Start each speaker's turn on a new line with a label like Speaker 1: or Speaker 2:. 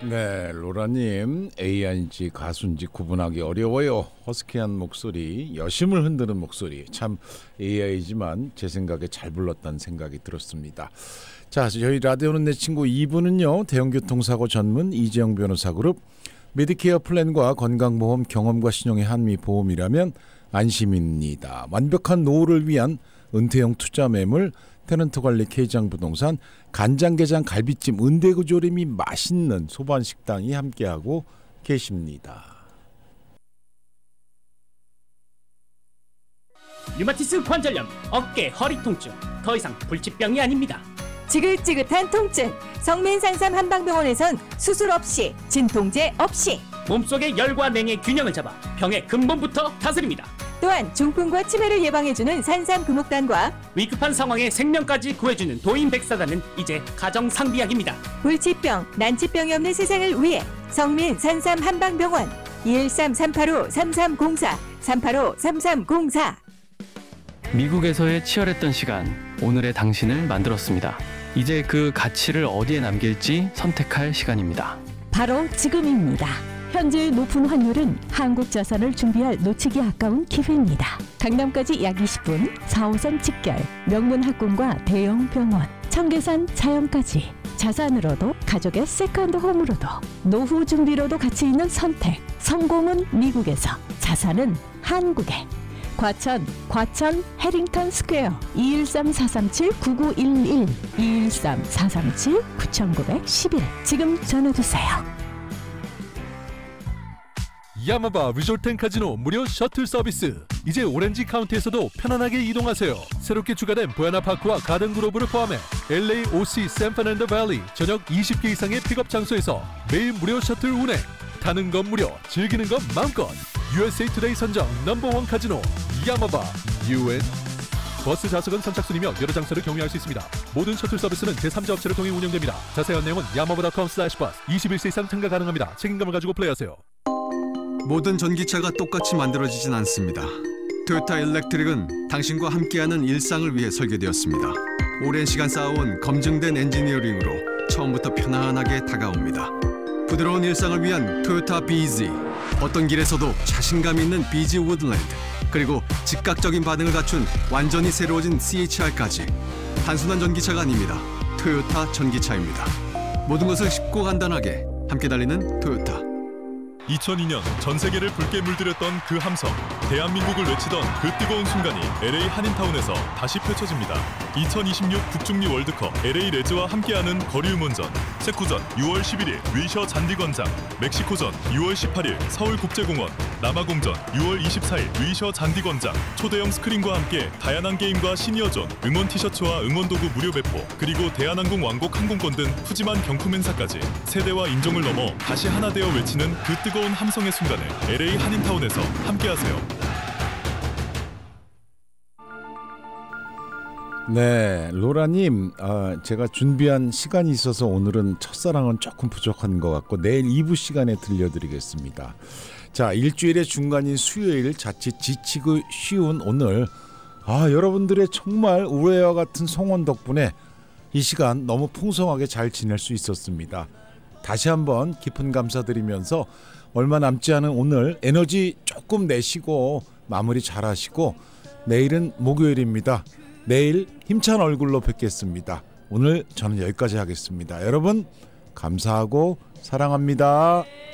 Speaker 1: 네, 로라님, AI인지 가수인지 구분하기 어려워요. 허스키한 목소리, 여심을 흔드는 목소리, 참 AI지만 제 생각에 잘 불렀다는 생각이 들었습니다. 자, 저희 라디오는 내 친구 2부는요, 대형교통사고 전문 이재영 변호사 그룹, 메디케어 플랜과 건강보험 경험과 신용의 한미보험이라면 안심입니다. 완벽한 노후를 위한 은퇴형 투자 매물, 테넌트관리 K장부동산, 간장게장 갈비찜 은대구조림이 맛있는 소반식당이 함께하고 계십니다.
Speaker 2: 류마티스 관절염, 어깨, 허리 통증, 더 이상 불치병이 아닙니다.
Speaker 3: 지긋지긋한 통증, 성민산삼 한방병원에선 수술 없이, 진통제 없이
Speaker 2: 몸속의 열과 냉의 균형을 잡아 병의 근본부터 다스립니다.
Speaker 3: 또한 중풍과 치매를 예방해주는 산삼 금옥단과
Speaker 2: 위급한 상황에 생명까지 구해주는 도인백사단은 이제 가정상비약입니다.
Speaker 3: 불치병, 난치병이 없는 세상을 위해 성민 산삼 한방병원 213-385-3304 385-3304.
Speaker 4: 미국에서의 치열했던 시간, 오늘의 당신을 만들었습니다. 이제 그 가치를 어디에 남길지 선택할 시간입니다.
Speaker 5: 바로 지금입니다. 현재의 높은 환율은 한국 자산을 준비할 놓치기 아까운 기회입니다. 강남까지 약 20분, 4호선 직결, 명문 학군과 대형 병원, 청계산 자연까지. 자산으로도, 가족의 세컨드 홈으로도, 노후 준비로도 가치 있는 선택. 성공은 미국에서, 자산은 한국에. 과천 해링턴 스퀘어 213-437-9911 213-437-9911 지금 전화주세요.
Speaker 6: 야마바 리조트 & 카지노 무료 셔틀 서비스. 이제 오렌지 카운티에서도 편안하게 이동하세요. 새롭게 추가된 보야나파크와 가든그로브를 포함해 LA, OC, 샌프란난도 밸리 전역 20개 이상의 픽업 장소에서 매일 무료 셔틀 운행. 타는 건 무료, 즐기는 건 마음껏. USA 투데이 선정 넘버원 카지노 야마바 UN. 버스 좌석은 선착순이며 여러 장소를 경유할 수 있습니다. 모든 셔틀 서비스는 제3자 업체를 통해 운영됩니다. 자세한 내용은 ya마바.com/bus. 21세 이상 참가 가능합니다. 책임감을 가지고 플레이하세요.
Speaker 7: 모든 전기차가 똑같이 만들어지진 않습니다. 토요타 일렉트릭은 당신과 함께하는 일상을 위해 설계되었습니다. 오랜 시간 쌓아온 검증된 엔지니어링으로 처음부터 편안하게 다가옵니다. 부드러운 일상을 위한 토요타 BZ. 어떤 길에서도 자신감 있는 BZ 우드랜드. 그리고 즉각적인 반응을 갖춘 완전히 새로워진 CHR까지. 단순한 전기차가 아닙니다. 토요타 전기차입니다. 모든 것을 쉽고 간단하게 함께 달리는 토요타.
Speaker 8: 2002년 전 세계를 붉게 물들였던 그 함성, 대한민국을 외치던 그 뜨거운 순간이 LA 한인타운에서 다시 펼쳐집니다. 2026 북중미 월드컵 LA 레즈와 함께하는 거리응원전, 세쿠전 6월 11일 위셔 잔디광장, 멕시코전 6월 18일 서울국제공원, 남아공전 6월 24일 위셔 잔디광장. 초대형 스크린과 함께 다양한 게임과 시니어존, 응원 티셔츠와 응원도구 무료 배포, 그리고 대한항공 왕복 항공권 등 푸짐한 경품 행사까지. 세대와 인종을 넘어 다시 하나 되어 외치는 그 뜨거운 함성의 순간을 LA 한인타운에서 함께하세요.
Speaker 1: 네, 로라님, 제가 준비한 시간이 있어서 오늘은 첫사랑은 조금 부족한 것 같고 내일 2부 시간에 들려드리겠습니다. 자, 일주일의 중간인 수요일, 자칫 지치고 쉬운 오늘, 여러분들의 정말 우레와 같은 성원 덕분에 이 시간 너무 풍성하게 잘 지낼 수 있었습니다. 다시 한번 깊은 감사드리면서 얼마 남지 않은 오늘 에너지 조금 내시고 마무리 잘 하시고, 내일은 목요일입니다. 내일 힘찬 얼굴로 뵙겠습니다. 오늘 저는 여기까지 하겠습니다. 여러분 감사하고 사랑합니다.